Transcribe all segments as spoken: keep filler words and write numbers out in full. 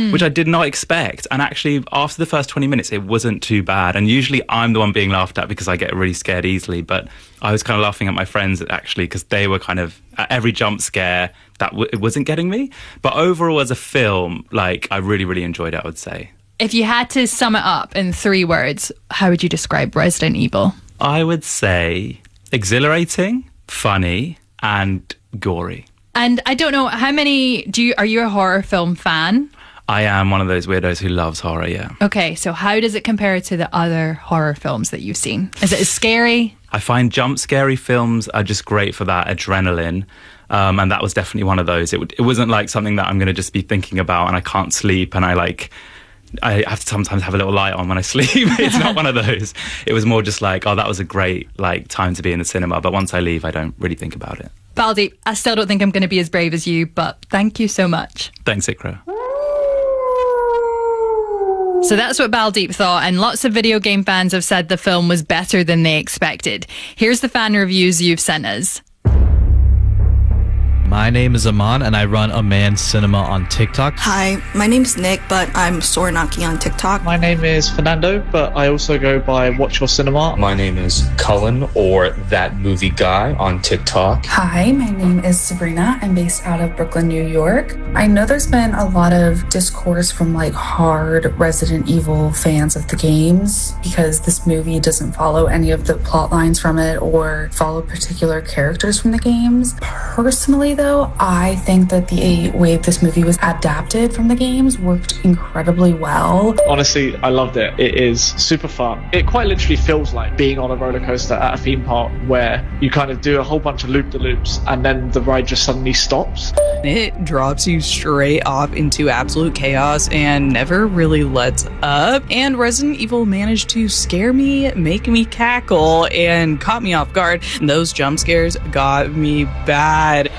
mm. which I did not expect. And actually, after the first twenty minutes, it wasn't too bad. And usually I'm the one being laughed at because I get really scared easily. But I was kind of laughing at my friends, actually, because they were kind of, at every jump scare, that w- it wasn't getting me. But overall, as a film, like, I really, really enjoyed it, I would say. If you had to sum it up in three words, how would you describe Resident Evil? I would say exhilarating, funny, and gory. And I don't know, how many, do you, are you a horror film fan? I am one of those weirdos who loves horror, yeah. Okay, so how does it compare to the other horror films that you've seen? Is it as scary? I find jump scary films are just great for that adrenaline. Um, and that was definitely one of those. It, w- it wasn't like something that I'm going to just be thinking about and I can't sleep and I like... I have to sometimes have a little light on when I sleep. It's not one of those. It was more just like, oh, that was a great like time to be in the cinema. But once I leave, I don't really think about it. Baldeep, I still don't think I'm going to be as brave as you, but thank you so much. Thanks, Ikra. So that's what Baldeep thought, and lots of video game fans have said the film was better than they expected. Here's the fan reviews you've sent us. My name is Aman, and I run Aman Cinema on TikTok. Hi, my name's Nick, but I'm Soranaki on TikTok. My name is Fernando, but I also go by Watch Your Cinema. My name is Cullen, or That Movie Guy on TikTok. Hi, my name is Sabrina. I'm based out of Brooklyn, New York. I know there's been a lot of discourse from like hard Resident Evil fans of the games because this movie doesn't follow any of the plot lines from it or follow particular characters from the games. Personally, though, I think that the way this movie was adapted from the games worked incredibly well. Honestly, I loved it. It is super fun. It quite literally feels like being on a roller coaster at a theme park where you kind of do a whole bunch of loop-de-loops and then the ride just suddenly stops. It drops you straight off into absolute chaos and never really lets up. And Resident Evil managed to scare me, make me cackle, and caught me off guard. And those jump scares got me bad.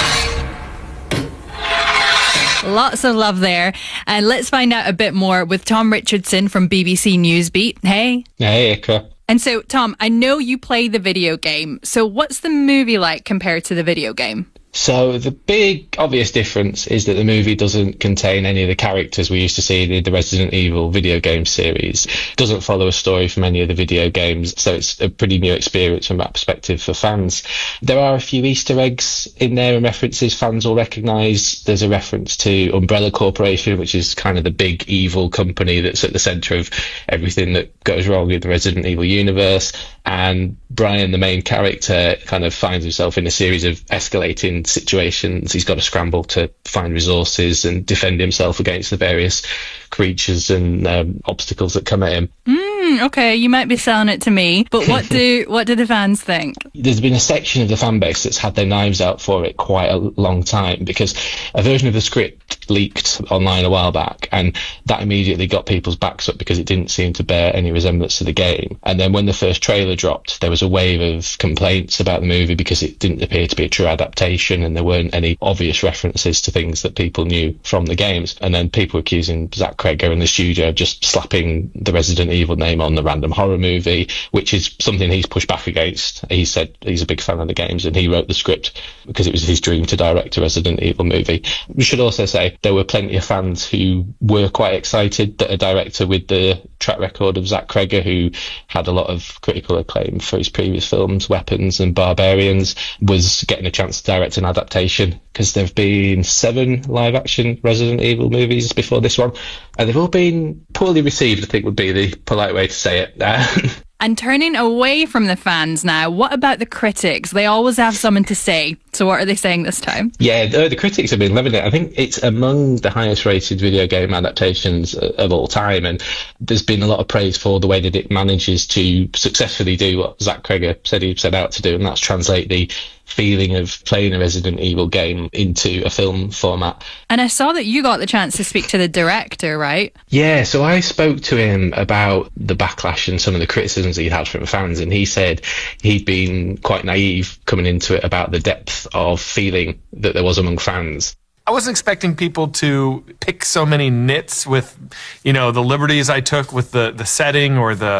Lots of love there. And let's find out a bit more with Tom Richardson from B B C Newsbeat. Hey. Hey, Ikra. And so, Tom, I know you play the video game. So what's the movie like compared to the video game? So the big obvious difference is that the movie doesn't contain any of the characters we used to see in the Resident Evil video game series. It doesn't follow a story from any of the video games, so it's a pretty new experience from that perspective for fans. There are a few Easter eggs in there and references fans will recognise. There's a reference to Umbrella Corporation, which is kind of the big evil company that's at the centre of everything that goes wrong in the Resident Evil universe. And Brian, the main character, kind of finds himself in a series of escalating situations. He's got to scramble to find resources and defend himself against the various creatures and um, obstacles that come at him. Mm, okay, you might be selling it to me, but what do what do the fans think? There's been a section of the fan base that's had their knives out for it quite a long time because a version of the script leaked online a while back, and that immediately got people's backs up because it didn't seem to bear any resemblance to the game. And then when the first trailer dropped, there was a wave of complaints about the movie because it didn't appear to be a true adaptation and there weren't any obvious references to things that people knew from the games. And then people were accusing Zach Cregger and the studio of just slapping the Resident Evil name on the random horror movie, which is something he's pushed back against. He said he's a big fan of the games and he wrote the script because it was his dream to direct a Resident Evil movie. We should also say there were plenty of fans who were quite excited that a director with the track record of Zach Cregger, who had a lot of critical acclaim for his previous films, Weapons and Barbarians, was getting a chance to direct an adaptation, because there have been seven live-action Resident Evil movies before this one, and they've all been poorly received, I think would be the polite way to say it. And turning away from the fans now, what about the critics? They always have something to say. So what are they saying this time? Yeah, the, the critics have been loving it. I think it's among the highest rated video game adaptations of all time. And there's been a lot of praise for the way that it manages to successfully do what Zach Cregger said he set out to do. And that's translate the feeling of playing a Resident Evil game into a film format. And I saw that you got the chance to speak to the director, right? Yeah, so I spoke to him about the backlash and some of the criticisms he'd had from fans, and he said he'd been quite naive coming into it about the depth of feeling that there was among fans. I wasn't expecting people to pick so many nits with, you know, the liberties I took with the, the setting or the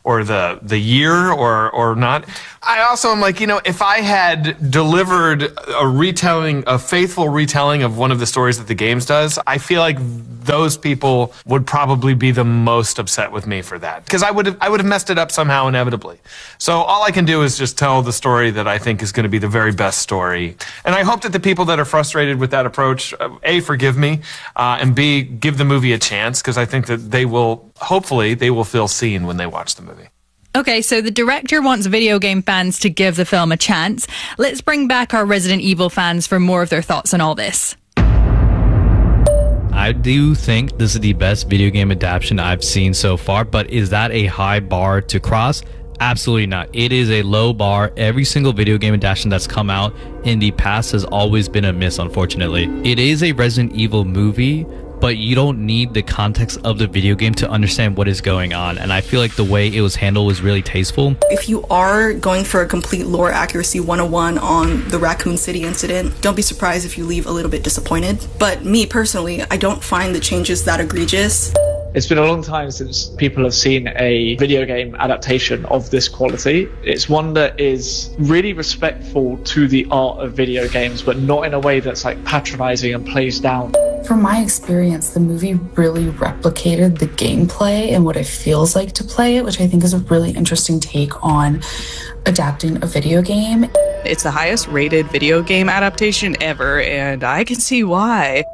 or the the year or or not. I also am like, you know, if I had delivered a retelling, a faithful retelling of one of the stories that the games does, I feel like those people would probably be the most upset with me for that, because I would have I would have messed it up somehow inevitably. So all I can do is just tell the story that I think is going to be the very best story, and I hope that the people that are frustrated with that approach, uh, A, forgive me, uh, and B, give the movie a chance, because I think that they will, hopefully, they will feel seen when they watch the movie. Okay, so the director wants video game fans to give the film a chance. Let's bring back our Resident Evil fans for more of their thoughts on all this. I do think this is the best video game adaptation I've seen so far, but is that a high bar to cross? Absolutely not. It is a low bar. Every single video game adaptation that's come out in the past has always been a miss, unfortunately. It is a Resident Evil movie, but you don't need the context of the video game to understand what is going on. And I feel like the way it was handled was really tasteful. If you are going for a complete lore accuracy one oh one on the Raccoon City incident, don't be surprised if you leave a little bit disappointed. But me personally, I don't find the changes that egregious. It's been a long time since people have seen a video game adaptation of this quality. It's one that is really respectful to the art of video games, but not in a way that's like patronizing and plays down. From my experience, the movie really replicated the gameplay and what it feels like to play it, which I think is a really interesting take on adapting a video game. It's the highest rated video game adaptation ever, and I can see why.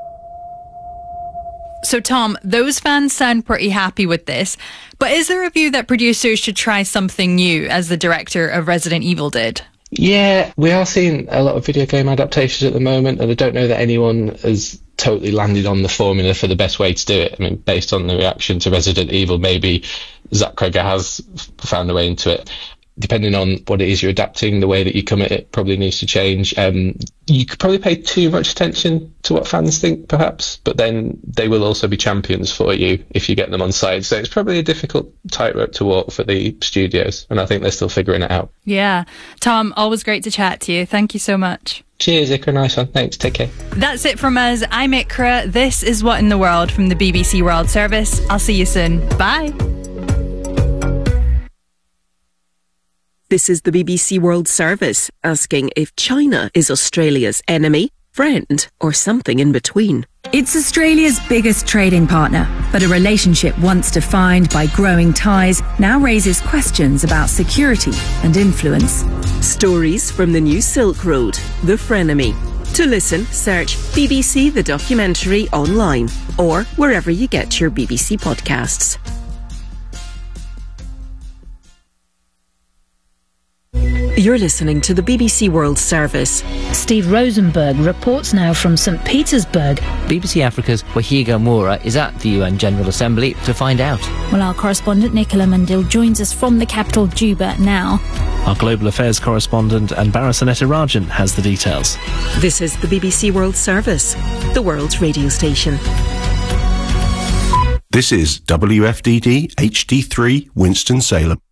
So, Tom, those fans sound pretty happy with this, but is there a view that producers should try something new, as the director of Resident Evil did? Yeah, we are seeing a lot of video game adaptations at the moment, and I don't know that anyone has totally landed on the formula for the best way to do it. I mean, based on the reaction to Resident Evil, maybe Zach Cregger has found a way into it. Depending on what it is you're adapting, the way that you come at it probably needs to change. Um, you could probably pay too much attention to what fans think, perhaps, but then they will also be champions for you if you get them on side. So it's probably a difficult tightrope to walk for the studios, and I think they're still figuring it out. Yeah. Tom, always great to chat to you. Thank you so much. Cheers, Ikra. Nice one. Thanks. Take care. That's it from us. I'm Ikra. This is What in the World from the B B C World Service. I'll see you soon. Bye. This is the B B C World Service, asking if China is Australia's enemy, friend, or something in between. It's Australia's biggest trading partner, but a relationship once defined by growing ties now raises questions about security and influence. Stories from the new Silk Road, the frenemy. To listen, search B B C The Documentary online or wherever you get your B B C podcasts. You're listening to the B B C World Service. Steve Rosenberg reports now from St Petersburg. B B C Africa's Wahiga Moura is at the U N General Assembly to find out. Well, our correspondent Nicola Mandil joins us from the capital, Juba, now. Our global affairs correspondent Anbara Sanetarajan has the details. This is the B B C World Service, the world's radio station. This is W F D D H D three Winston-Salem.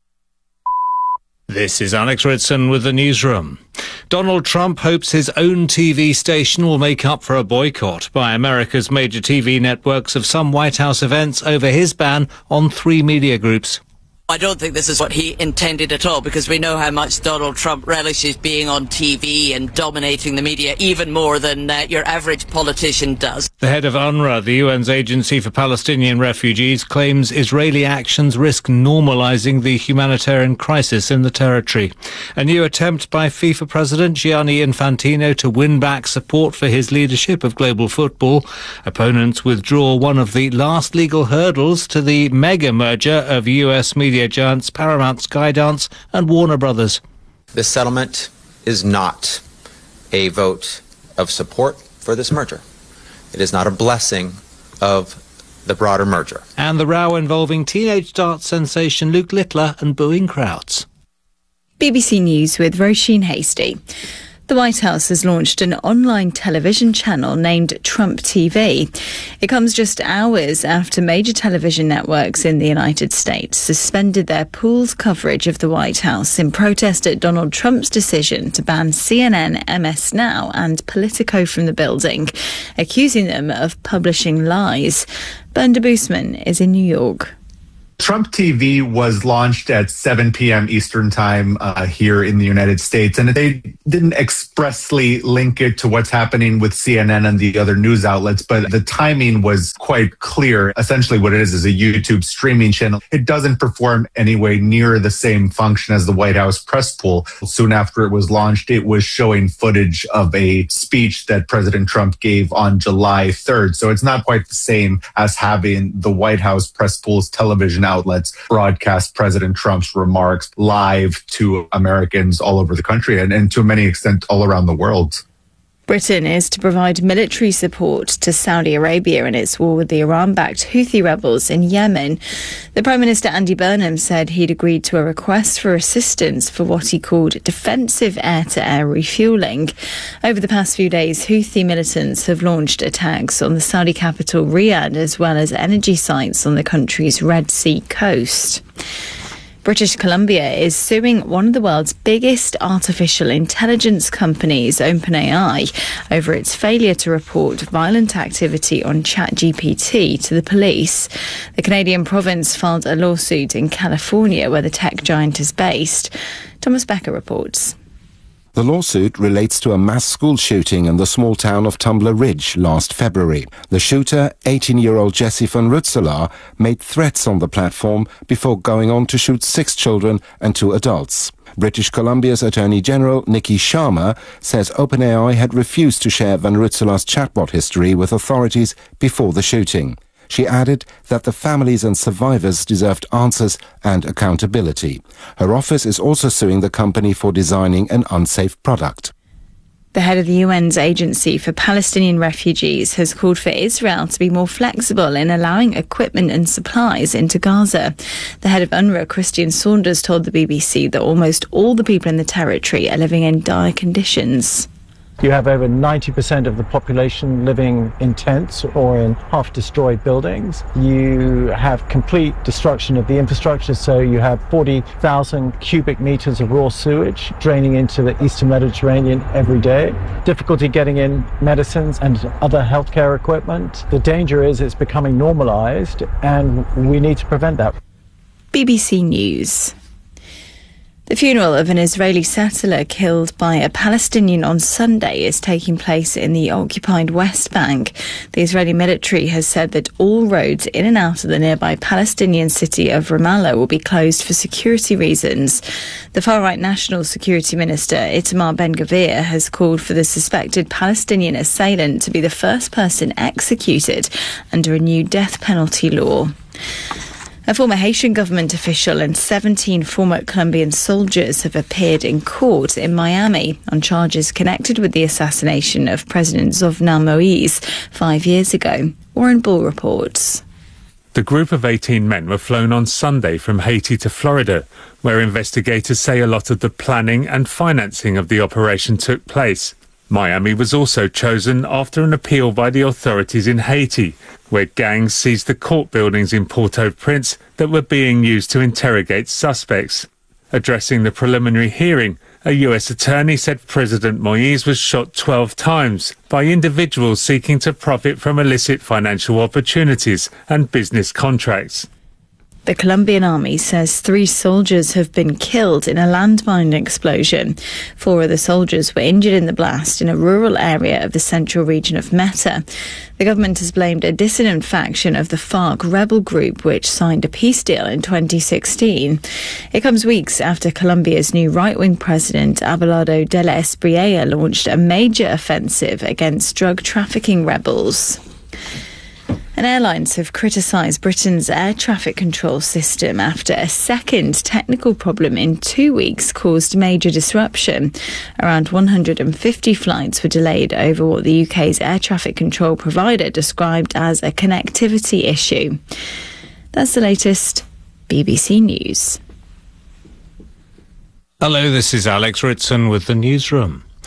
This is Alex Ritson with the newsroom. Donald Trump hopes his own T V station will make up for a boycott by America's major T V networks of some White House events over his ban on three media groups. I don't think this is what he intended at all, because we know how much Donald Trump relishes being on T V and dominating the media even more than uh, your average politician does. The head of UNRWA, the U N's Agency for Palestinian Refugees, claims Israeli actions risk normalising the humanitarian crisis in the territory. A new attempt by FIFA President Gianni Infantino to win back support for his leadership of global football. Opponents withdraw one of the last legal hurdles to the mega merger of U S media giants Paramount, Skydance and Warner Brothers. This settlement is not a vote of support for this merger. It is not a blessing of the broader merger. And the row involving teenage dart sensation Luke Littler and booing crowds. B B C News with Roisin Hasty. The White House has launched an online television channel named Trump T V. It comes just hours after major television networks in the United States suspended their pooled coverage of the White House in protest at Donald Trump's decision to ban C N N, M S Now and Politico from the building, accusing them of publishing lies. Bernda Boosman is in New York. Trump T V was launched at seven p.m. Eastern time uh, here in the United States, and they didn't expressly link it to what's happening with C N N and the other news outlets, but the timing was quite clear. Essentially what it is is a YouTube streaming channel. It doesn't perform anyway near the same function as the White House press pool. Soon after it was launched, it was showing footage of a speech that President Trump gave on July third. So it's not quite the same as having the White House press pool's television outlets broadcast President Trump's remarks live to Americans all over the country and, and to many extent all around the world. Britain is to provide military support to Saudi Arabia in its war with the Iran-backed Houthi rebels in Yemen. The Prime Minister Andy Burnham said he'd agreed to a request for assistance for what he called defensive air-to-air refuelling. Over the past few days, Houthi militants have launched attacks on the Saudi capital Riyadh as well as energy sites on the country's Red Sea coast. British Columbia is suing one of the world's biggest artificial intelligence companies, OpenAI, over its failure to report violent activity on ChatGPT to the police. The Canadian province filed a lawsuit in California, where the tech giant is based. Thomas Becker reports. The lawsuit relates to a mass school shooting in the small town of Tumbler Ridge last February. The shooter, eighteen-year-old Jesse van Rutselaar, made threats on the platform before going on to shoot six children and two adults. British Columbia's Attorney General Nikki Sharma says OpenAI had refused to share van Rutselaar's chatbot history with authorities before the shooting. She added that the families and survivors deserved answers and accountability. Her office is also suing the company for designing an unsafe product. The head of the U N's Agency for Palestinian Refugees has called for Israel to be more flexible in allowing equipment and supplies into Gaza. The head of UNRWA, Christian Saunders, told the B B C that almost all the people in the territory are living in dire conditions. You have over ninety percent of the population living in tents or in half-destroyed buildings. You have complete destruction of the infrastructure, so you have forty thousand cubic meters of raw sewage draining into the eastern Mediterranean every day. Difficulty getting in medicines and other healthcare equipment. The danger is it's becoming normalized, and we need to prevent that. B B C News. The funeral of an Israeli settler killed by a Palestinian on Sunday is taking place in the occupied West Bank. The Israeli military has said that all roads in and out of the nearby Palestinian city of Ramallah will be closed for security reasons. The far-right National Security Minister Itamar Ben-Gvir has called for the suspected Palestinian assailant to be the first person executed under a new death penalty law. A former Haitian government official and seventeen former Colombian soldiers have appeared in court in Miami on charges connected with the assassination of President Jovenel Moise five years ago. Warren Bull reports. The group of eighteen men were flown on Sunday from Haiti to Florida, where investigators say a lot of the planning and financing of the operation took place. Miami was also chosen after an appeal by the authorities in Haiti, where gangs seized the court buildings in Port-au-Prince that were being used to interrogate suspects. Addressing the preliminary hearing, a U S attorney said President Moise was shot twelve times by individuals seeking to profit from illicit financial opportunities and business contracts. The Colombian army says three soldiers have been killed in a landmine explosion. Four of the soldiers were injured in the blast in a rural area of the central region of Meta. The government has blamed a dissident faction of the FARC rebel group, which signed a peace deal in twenty sixteen. It comes weeks after Colombia's new right-wing president, Abelardo de la Espriella, launched a major offensive against drug trafficking rebels. And airlines have criticised Britain's air traffic control system after a second technical problem in two weeks caused major disruption. Around one hundred fifty flights were delayed over what the U K's air traffic control provider described as a connectivity issue. That's the latest. B B C News. Hello, this is Alex Ritson with the newsroom.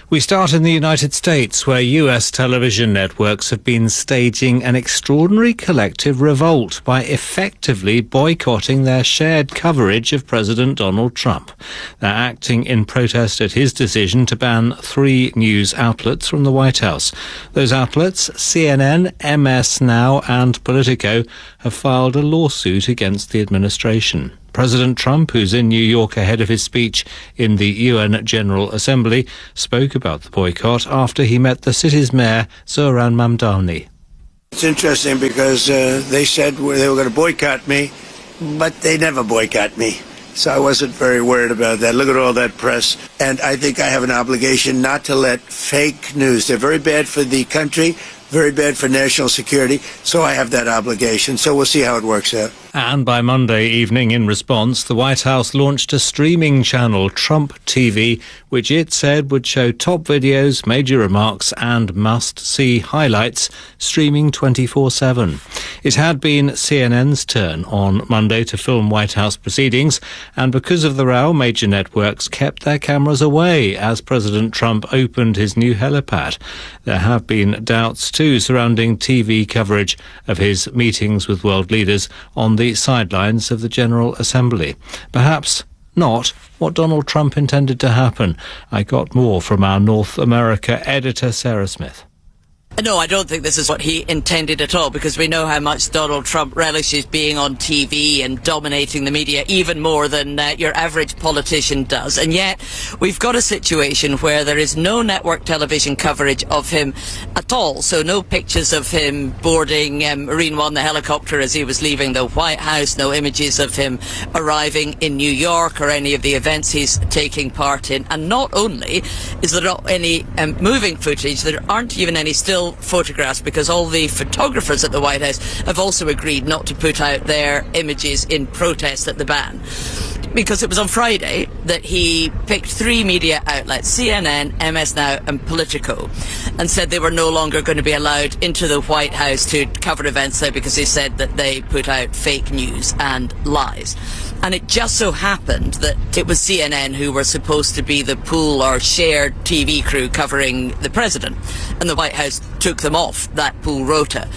We start in the United States, where U S television networks have been staging an extraordinary collective revolt by effectively boycotting their shared coverage of President Donald Trump. They're acting in protest at his decision to ban three news outlets from the White House. Those outlets, C N N, M S Now and Politico, have filed a lawsuit against the administration. President Trump, who's in New York ahead of his speech in the U N General Assembly, spoke about the boycott after he met the city's mayor, Zohran Mamdani. It's interesting because uh, they said they were going to boycott me, but they never boycott me. So I wasn't very worried about that. Look at all that press. And I think I have an obligation not to let fake news. They're very bad for the country, very bad for national security. So I have that obligation. So we'll see how it works out. And by Monday evening, in response, the White House launched a streaming channel, Trump T V, which it said would show top videos, major remarks and must-see highlights, streaming twenty-four seven. It had been C N N's turn on Monday to film White House proceedings, and because of the row, major networks kept their cameras away as President Trump opened his new helipad. There have been doubts, too, surrounding T V coverage of his meetings with world leaders on the sidelines of the General Assembly. Perhaps not what Donald Trump intended to happen. I got more from our North America editor, Sarah Smith. No, I don't think this is what he intended at all, because we know how much Donald Trump relishes being on T V and dominating the media even more than uh, your average politician does. And yet, we've got a situation where there is no network television coverage of him at all. So no pictures of him boarding um, Marine One, the helicopter, as he was leaving the White House. No images of him arriving in New York or any of the events he's taking part in. And not only is there not any um, moving footage, there aren't even any still photographs, because all the photographers at the White House have also agreed not to put out their images in protest at the ban. Because it was on Friday that he picked three media outlets, C N N, M S Now and Politico, and said they were no longer going to be allowed into the White House to cover events there because he said that they put out fake news and lies. And it just so happened that it was C N N who were supposed to be the pool or shared T V crew covering the president, and the White House took them off that pool rota.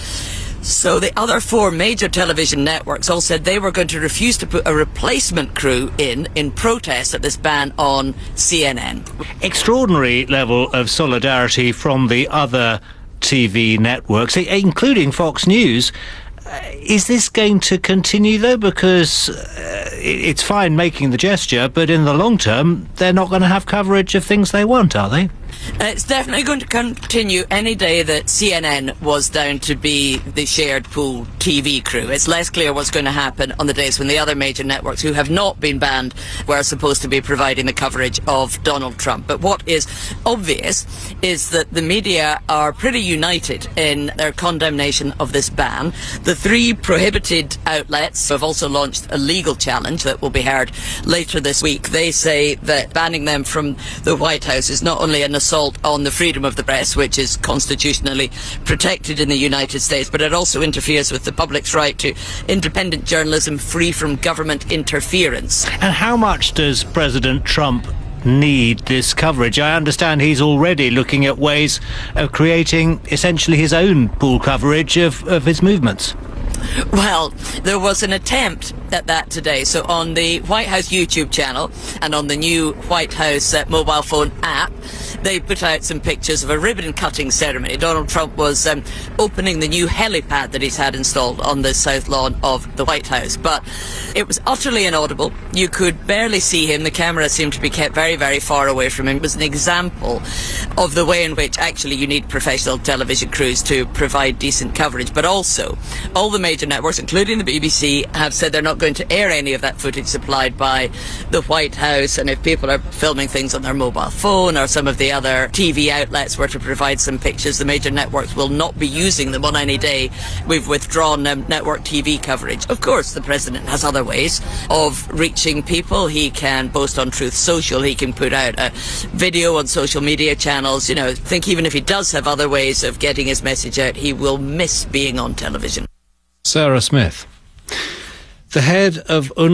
So the other four major television networks all said they were going to refuse to put a replacement crew in in protest at this ban on C N N. Extraordinary level of solidarity from the other T V networks, including Fox News. Uh, is this going to continue, though? Because uh, it's fine making the gesture, but in the long term, they're not going to have coverage of things they want, are they? Uh, it's definitely going to continue any day that C N N was down to be the shared pool T V crew. It's less clear what's going to happen on the days when the other major networks who have not been banned were supposed to be providing the coverage of Donald Trump. But what is obvious is that the media are pretty united in their condemnation of this ban. The three prohibited outlets have also launched a legal challenge that will be heard later this week. They say that banning them from the White House is not only an assault on the freedom of the press, which is constitutionally protected in the United States, but it also interferes with the public's right to independent journalism free from government interference. And how much does President Trump need this coverage? I understand he's already looking at ways of creating essentially his own pool coverage of, of his movements. Well, there was an attempt at that today. So on the White House YouTube channel and on the new White House uh, mobile phone app, they put out some pictures of a ribbon-cutting ceremony. Donald Trump was um, opening the new helipad that he's had installed on the south lawn of the White House. But it was utterly inaudible. You could barely see him. The camera seemed to be kept very, very far away from him. It was an example of the way in which actually you need professional television crews to provide decent coverage. But also, all the major networks, including the B B C, have said they're not going to air any of that footage supplied by the White House. And if people are filming things on their mobile phone, or some of the other T V outlets were to provide some pictures, the major networks will not be using them on any day. We've withdrawn um, network T V coverage. Of course, the president has other ways of reaching people. He can post on Truth Social. He can put out a video on social media channels. You know, I think even if he does have other ways of getting his message out, he will miss being on television. Sarah Smith. The head of U N R W A,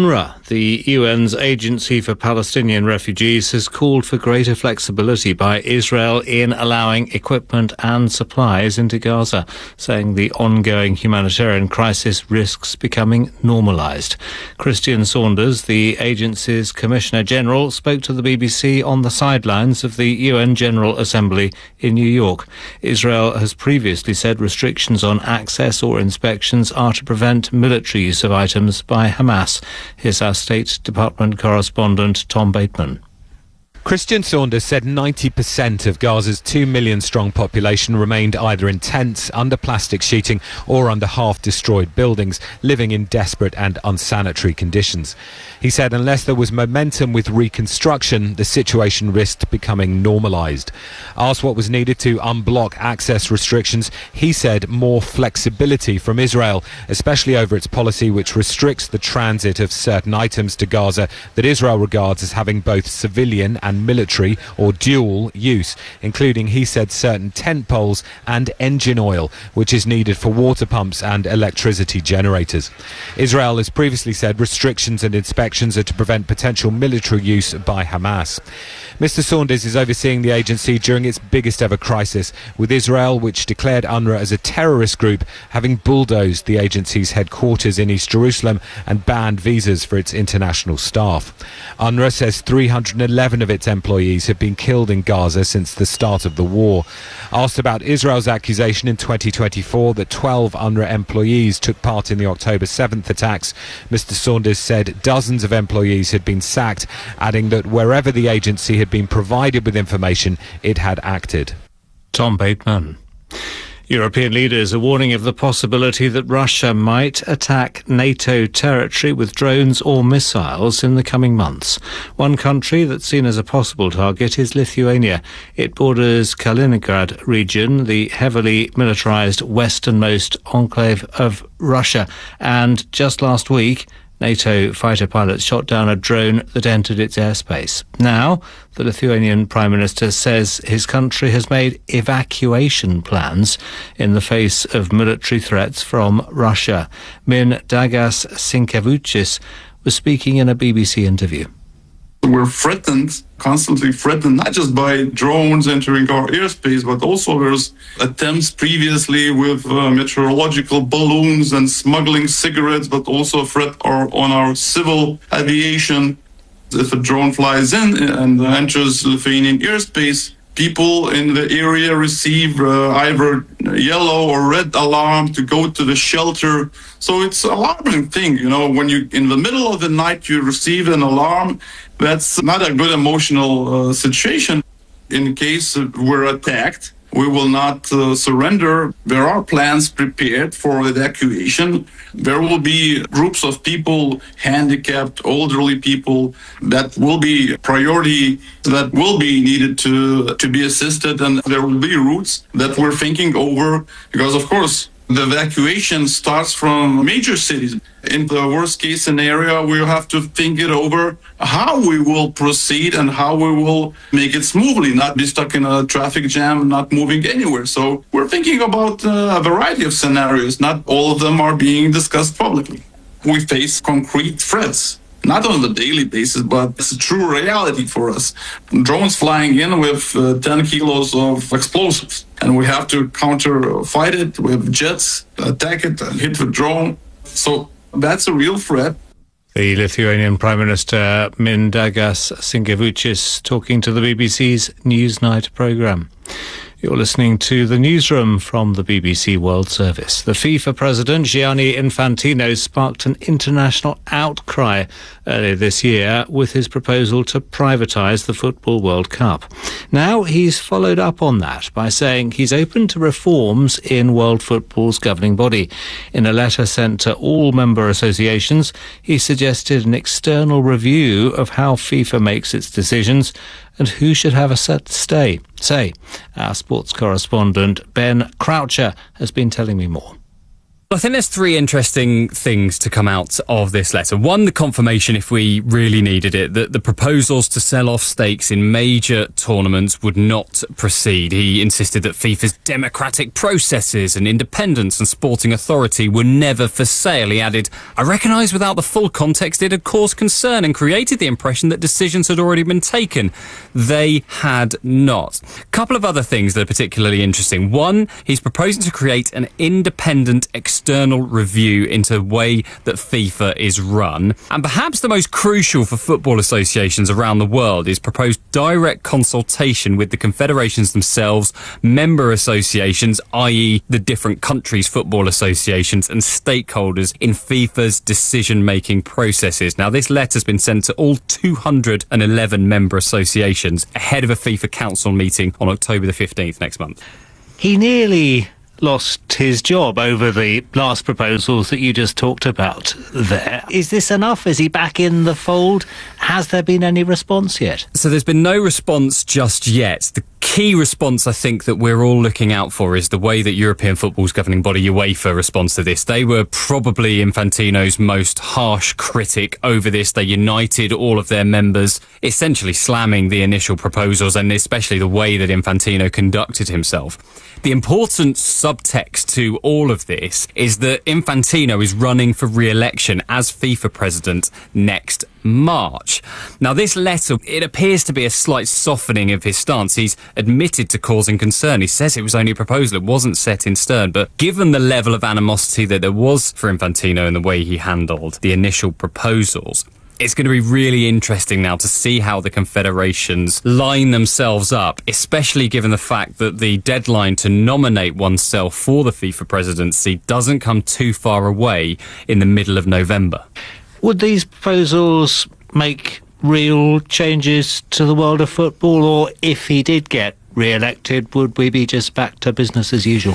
The U N's Agency for Palestinian Refugees has called for greater flexibility by Israel in allowing equipment and supplies into Gaza, saying the ongoing humanitarian crisis risks becoming normalised. Christian Saunders, the agency's Commissioner General, spoke to the B B C on the sidelines of the U N General Assembly in New York. Israel has previously said restrictions on access or inspections are to prevent military use of items by Hamas. Here's our State Department correspondent Tom Bateman. Christian Saunders said ninety percent of Gaza's two million strong population remained either in tents, under plastic sheeting or under half-destroyed buildings, living in desperate and unsanitary conditions. He said unless there was momentum with reconstruction, the situation risked becoming normalised. Asked what was needed to unblock access restrictions, he said more flexibility from Israel, especially over its policy which restricts the transit of certain items to Gaza that Israel regards as having both civilian and military or dual use, including, he said, certain tent poles and engine oil, which is needed for water pumps and electricity generators. Israel has previously said restrictions and inspections are to prevent potential military use by Hamas. Mister Saunders is overseeing the agency during its biggest ever crisis, with Israel, which declared UNRWA as a terrorist group, having bulldozed the agency's headquarters in East Jerusalem and banned visas for its international staff. UNRWA says three hundred eleven of its employees have been killed in Gaza since the start of the war. Asked about Israel's accusation in twenty twenty-four that twelve UNRWA employees took part in the October seventh attacks, Mister Saunders said dozens of employees had been sacked, adding that wherever the agency had been provided with information, it had acted. Tom Bateman. European leaders are warning of the possibility that Russia might attack NATO territory with drones or missiles in the coming months. One country that's seen as a possible target is Lithuania. It borders Kaliningrad region, the heavily militarized westernmost enclave of Russia. And just last week, NATO fighter pilots shot down a drone that entered its airspace. Now, the Lithuanian Prime Minister says his country has made evacuation plans in the face of military threats from Russia. Mindaugas Sinkevičius was speaking in a B B C interview. We're threatened, constantly threatened, not just by drones entering our airspace, but also there's attempts previously with uh, meteorological balloons and smuggling cigarettes, but also a threat are on our civil aviation. If a drone flies in and enters Lithuanian airspace, people in the area receive uh, either yellow or red alarm to go to the shelter. So it's an alarming thing, you know, when you in the middle of the night you receive an alarm. That's not a good emotional uh, situation. In case we're attacked, we will not uh, surrender. There are plans prepared for evacuation. There will be groups of people, handicapped, elderly people, that will be priority, that will be needed to, to be assisted. And there will be routes that we're thinking over because, of course, the evacuation starts from major cities. In the worst case scenario, we'll have to think it over how we will proceed and how we will make it smoothly, not be stuck in a traffic jam, not moving anywhere. So we're thinking about uh, a variety of scenarios. Not all of them are being discussed publicly. We face concrete threats, not on a daily basis, but it's a true reality for us. Drones flying in with uh, ten kilos of explosives, and we have to counter fight it with jets, attack it, and hit the drone. So that's a real threat. The Lithuanian Prime Minister Mindaugas Sinkevičius talking to the B B C's Newsnight programme. You're listening to the newsroom from the B B C World Service. The FIFA president, Gianni Infantino, sparked an international outcry earlier this year with his proposal to privatise the Football World Cup. Now he's followed up on that by saying he's open to reforms in world football's governing body. In a letter sent to all member associations, he suggested an external review of how FIFA makes its decisions and who should have a set stay. Say, our sports correspondent Ben Croucher has been telling me more. I think there's three interesting things to come out of this letter. One, the confirmation, if we really needed it, that the proposals to sell off stakes in major tournaments would not proceed. He insisted that FIFA's democratic processes and independence and sporting authority were never for sale. He added, I recognise without the full context it had caused concern and created the impression that decisions had already been taken. They had not. A couple of other things that are particularly interesting. One, he's proposing to create an independent external review into the way that FIFA is run. And perhaps the most crucial for football associations around the world is proposed direct consultation with the confederations themselves, member associations, that is the different countries' football associations, and stakeholders in FIFA's decision-making processes. Now, this letter's been sent to all two hundred eleven member associations ahead of a FIFA Council meeting on October the fifteenth next month. He nearly lost his job over the last proposals that you just talked about there. Is this enough? Is he back in the fold? Has there been any response yet? So there's been no response just yet. The key response I think that we're all looking out for is the way that European football's governing body UEFA responds to this. They were probably Infantino's most harsh critic over this. They united all of their members, essentially slamming the initial proposals and especially the way that Infantino conducted himself. The important subtext to all of this is that Infantino is running for re-election as FIFA president next March. Now, this letter, it appears to be a slight softening of his stance. He's admitted to causing concern. He says it was only a proposal, it wasn't set in stone. But given the level of animosity that there was for Infantino and the way he handled the initial proposals, it's going to be really interesting now to see how the confederations line themselves up, especially given the fact that the deadline to nominate oneself for the FIFA presidency doesn't come too far away in the middle of November. Would these proposals make real changes to the world of football, or if he did get re-elected, would we be just back to business as usual?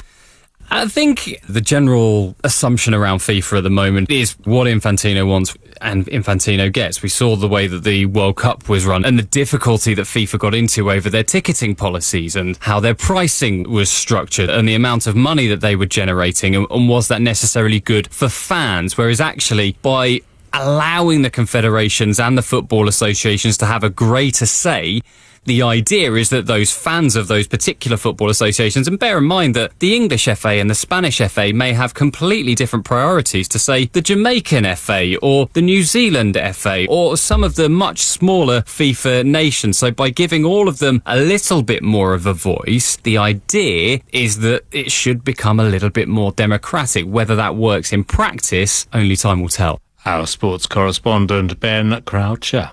I think the general assumption around FIFA at the moment is what Infantino wants and Infantino gets. We saw the way that the World Cup was run and the difficulty that FIFA got into over their ticketing policies and how their pricing was structured and the amount of money that they were generating, and, and was that necessarily good for fans? Whereas actually, by allowing the confederations and the football associations to have a greater say, the idea is that those fans of those particular football associations, and bear in mind that the English F A and the Spanish F A may have completely different priorities to, say, the Jamaican F A or the New Zealand F A or some of the much smaller FIFA nations. So by giving all of them a little bit more of a voice, the idea is that it should become a little bit more democratic. Whether that works in practice, only time will tell. Our sports correspondent, Ben Croucher.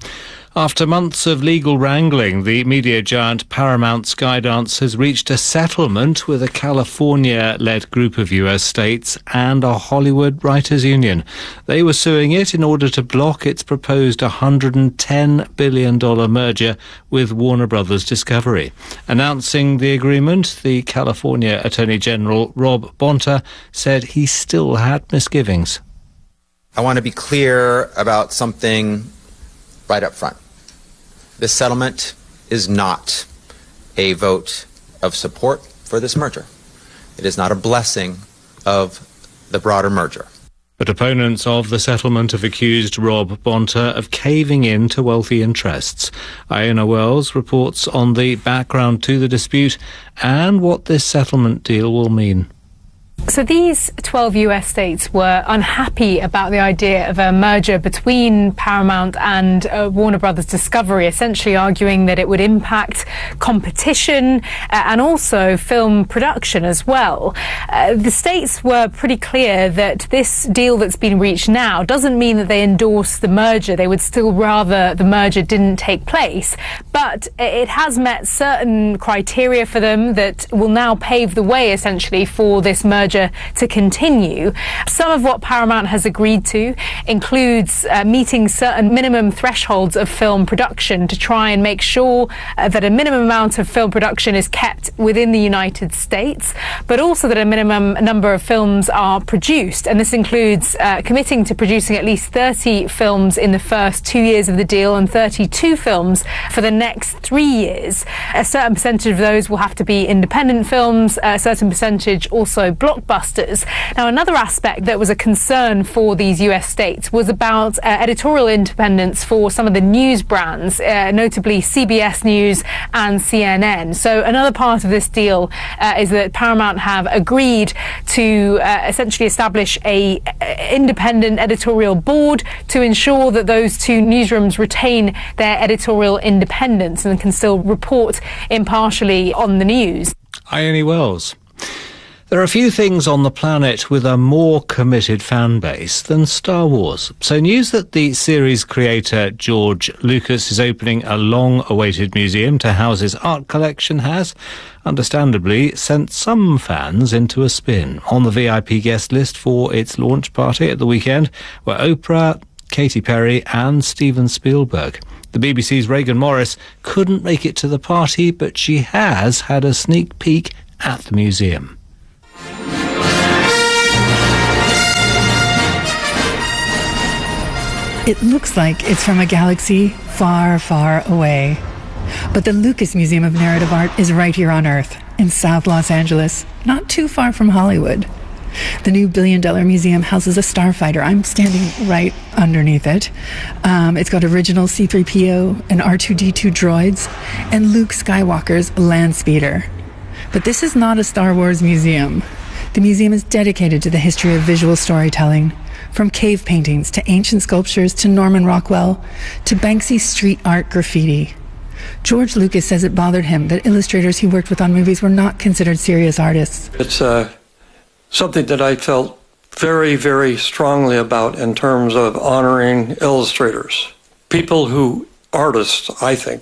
After months of legal wrangling, the media giant Paramount Skydance has reached a settlement with a California-led group of U S states and a Hollywood writers' union. They were suing it in order to block its proposed one hundred ten billion dollars merger with Warner Brothers Discovery. Announcing the agreement, the California Attorney General Rob Bonta said he still had misgivings. I want to be clear about something right up front. This settlement is not a vote of support for this merger. It is not a blessing of the broader merger. But opponents of the settlement have accused Rob Bonta of caving in to wealthy interests. Iona Wells reports on the background to the dispute and what this settlement deal will mean. So these twelve U S states were unhappy about the idea of a merger between Paramount and uh, Warner Brothers Discovery, essentially arguing that it would impact competition uh, and also film production as well. Uh, the states were pretty clear that this deal that's been reached now doesn't mean that they endorse the merger. They would still rather the merger didn't take place, but it has met certain criteria for them that will now pave the way essentially for this merger to continue. Some of what Paramount has agreed to includes uh, meeting certain minimum thresholds of film production to try and make sure uh, that a minimum amount of film production is kept within the United States, but also that a minimum number of films are produced. And this includes uh, committing to producing at least thirty films in the first two years of the deal and thirty-two films for the next three years. A certain percentage of those will have to be independent films, a certain percentage also blockbusters. blockbusters. Now, another aspect that was a concern for these U S states was about uh, editorial independence for some of the news brands, uh, notably C B S News and C N N. So another part of this deal uh, is that Paramount have agreed to uh, essentially establish a uh, independent editorial board to ensure that those two newsrooms retain their editorial independence and can still report impartially on the news. Ione Wells. There are a few things on the planet with a more committed fan base than Star Wars. So news that the series creator George Lucas is opening a long-awaited museum to house his art collection has, understandably, sent some fans into a spin. On the V I P guest list for its launch party at the weekend were Oprah, Katy Perry and Steven Spielberg. The B B C's Reagan Morris couldn't make it to the party, but she has had a sneak peek at the museum. It looks like it's from a galaxy far, far away. But the Lucas Museum of Narrative Art is right here on Earth, in South Los Angeles, not too far from Hollywood. The new billion-dollar museum houses a starfighter. I'm standing right underneath it. Um, it's got original C three P O and R two D two droids and Luke Skywalker's land speeder. But this is not a Star Wars museum. The museum is dedicated to the history of visual storytelling, from cave paintings to ancient sculptures to Norman Rockwell to Banksy's street art graffiti. George Lucas says it bothered him that illustrators he worked with on movies were not considered serious artists. It's uh, something that I felt very, very strongly about in terms of honoring illustrators. People who, artists, I think,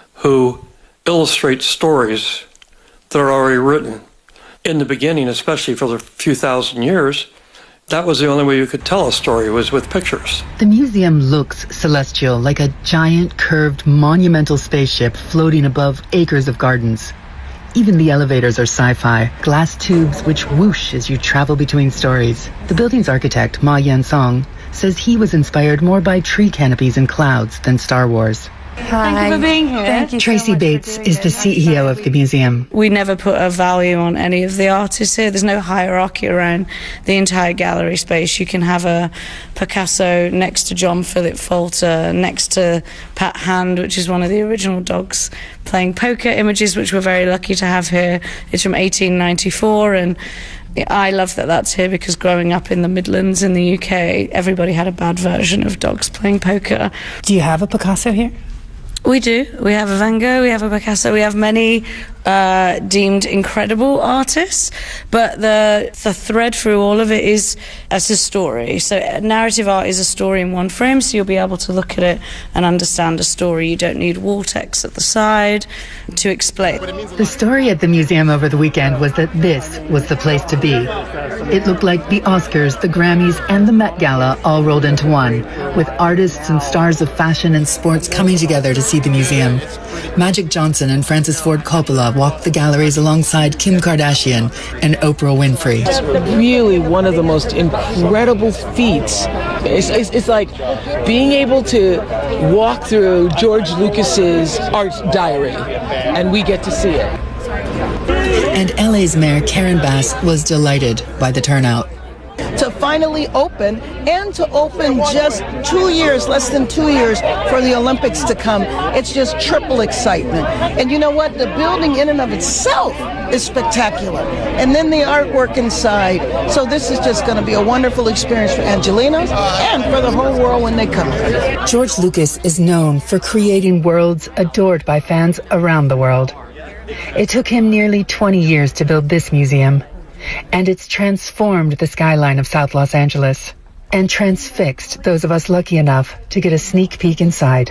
who illustrate stories that are already written. In the beginning, especially for the few thousand years, that was the only way you could tell a story, was with pictures. The museum looks celestial, like a giant, curved, monumental spaceship floating above acres of gardens. Even the elevators are sci-fi, glass tubes which whoosh as you travel between stories. The building's architect, Ma Yan-song, says he was inspired more by tree canopies and clouds than Star Wars. Hi. Thank you for being here. Thank you Tracy so Bates is the C E O of the museum. We never put a value on any of the artists here. There's no hierarchy around the entire gallery space. You can have a Picasso next to John Philip Falter, next to Pat Hand, which is one of the original dogs playing poker images, which we're very lucky to have here. It's from eighteen ninety-four, and I love that that's here because growing up in the Midlands in the U K, everybody had a bad version of dogs playing poker. Do you have a Picasso here? We do. We have a Van Gogh, we have a Picasso, we have many uh, deemed incredible artists, but the the thread through all of it is as a story. So narrative art is a story in one frame, so you'll be able to look at it and understand a story. You don't need wall text at the side to explain. The story at the museum over the weekend was that this was the place to be. It looked like the Oscars, the Grammys, and the Met Gala all rolled into one, with artists and stars of fashion and sports coming together to see the museum. Magic Johnson and Francis Ford Coppola walked the galleries alongside Kim Kardashian and Oprah Winfrey. It's really one of the most incredible feats. It's, it's, it's like being able to walk through George Lucas's art diary, and we get to see it. And L A's Mayor Karen Bass was delighted by the turnout. To finally open, and to open just two years, less than two years for the Olympics to come. It's just triple excitement. And you know what? The building in and of itself is spectacular. And then the artwork inside. So this is just going to be a wonderful experience for Angelenos and for the whole world when they come. George Lucas is known for creating worlds adored by fans around the world. It took him nearly twenty years to build this museum. And it's transformed the skyline of South Los Angeles and transfixed those of us lucky enough to get a sneak peek inside.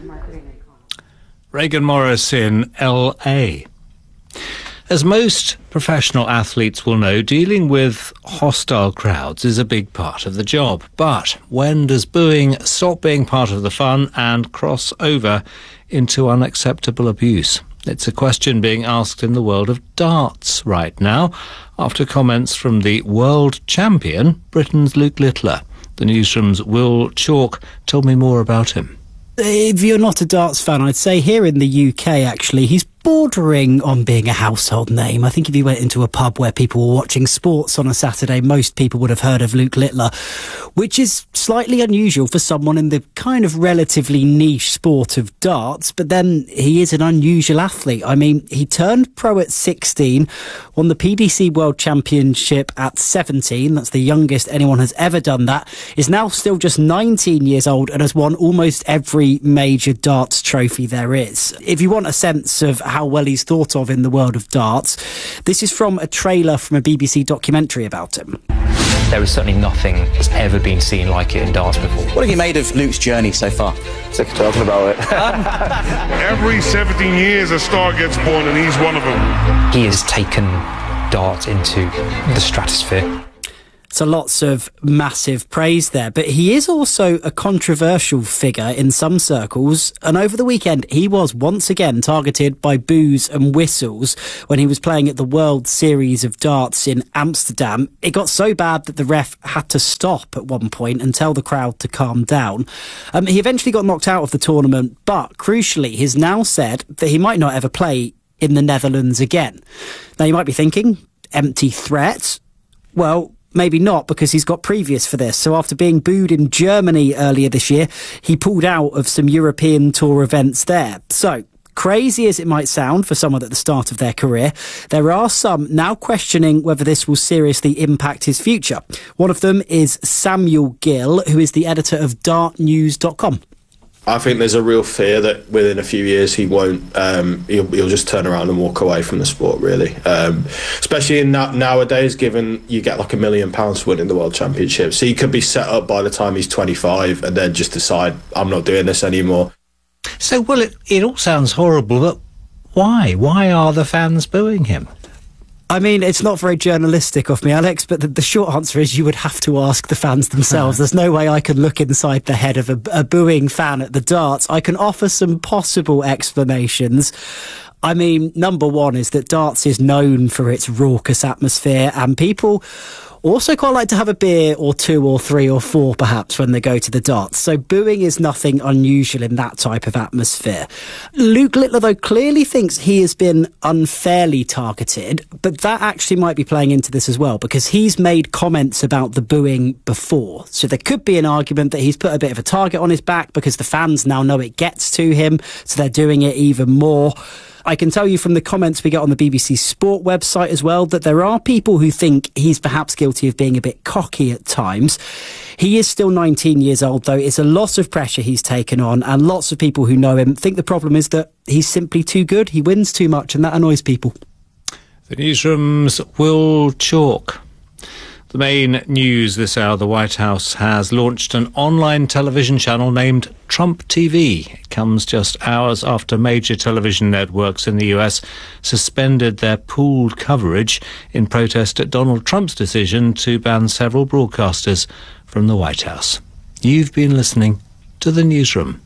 Reagan Morris in L A. As most professional athletes will know, dealing with hostile crowds is a big part of the job. But when does booing stop being part of the fun and cross over into unacceptable abuse? It's a question being asked in the world of darts right now, after comments from the world champion, Britain's Luke Littler. The newsroom's Will Chalk told me more about him. If you're not a darts fan, I'd say here in the U K, actually, he's bordering on being a household name. I think if you went into a pub where people were watching sports on a Saturday, most people would have heard of Luke Littler, which is slightly unusual for someone in the kind of relatively niche sport of darts. But then he is an unusual athlete. I mean, he turned pro at sixteen, won the P D C World Championship at seventeen. That's the youngest anyone has ever done that. Is now still just nineteen years old and has won almost every major darts trophy there is. If you want a sense of how well he's thought of in the world of darts, this is from a trailer from a B B C documentary about him. There is certainly nothing that's ever been seen like it in darts before. What have you made of Luke's journey so far? Sick of talking about it. Every seventeen years a star gets born and he's one of them. He has taken darts into the stratosphere. So lots of massive praise there, but he is also a controversial figure in some circles, and over the weekend he was once again targeted by boos and whistles when he was playing at the World Series of Darts in Amsterdam. It got so bad that the ref had to stop at one point and tell the crowd to calm down. Um, he eventually got knocked out of the tournament, but crucially he's now said that he might not ever play in the Netherlands again. Now you might be thinking, empty threat? Well, maybe not, because he's got previous for this. So after being booed in Germany earlier this year, he pulled out of some European tour events there. So, crazy as it might sound for someone at the start of their career, there are some now questioning whether this will seriously impact his future. One of them is Samuel Gill, who is the editor of dart news dot com. I think there's a real fear that within a few years he won't, um, he'll, he'll just turn around and walk away from the sport, really. Um, especially in that nowadays, given you get like a million pounds for winning the World Championship. So he could be set up by the time he's twenty-five and then just decide, I'm not doing this anymore. So, well, it, it all sounds horrible, but why? Why are the fans booing him? I mean, it's not very journalistic of me, Alex, but the, the short answer is you would have to ask the fans themselves. There's no way I can look inside the head of a, a booing fan at the darts. I can offer some possible explanations. I mean, number one is that darts is known for its raucous atmosphere, and people also quite like to have a beer or two or three or four perhaps when they go to the darts. So booing is nothing unusual in that type of atmosphere. Luke Littler, though, clearly thinks he has been unfairly targeted, but that actually might be playing into this as well, because he's made comments about the booing before. So there could be an argument that he's put a bit of a target on his back because the fans now know it gets to him, so they're doing it even more. I can tell you from the comments we get on the B B C Sport website as well that there are people who think he's perhaps guilty of being a bit cocky at times. He is still nineteen years old, though. It's a lot of pressure he's taken on, and lots of people who know him think the problem is that he's simply too good. He wins too much, and that annoys people. The newsroom's Will Chalk. The main news this hour, the White House has launched an online television channel named Trump T V. It comes just hours after major television networks in the U S suspended their pooled coverage in protest at Donald Trump's decision to ban several broadcasters from the White House. You've been listening to The Newsroom.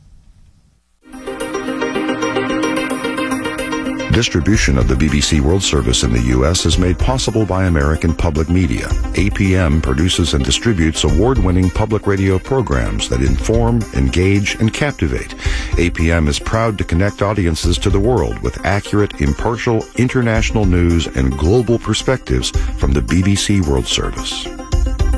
Distribution of the B B C World Service in the U S is made possible by American Public Media. A P M produces and distributes award-winning public radio programs that inform, engage, and captivate. A P M is proud to connect audiences to the world with accurate, impartial, international news and global perspectives from the B B C World Service.